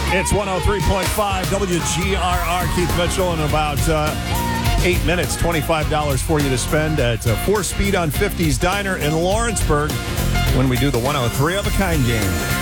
It's 103.5 WGRR. Keith Mitchell in about 8 minutes. $25 for you to spend at 4 Speed on 50s Diner in Lawrenceburg when we do the 103 of a kind game.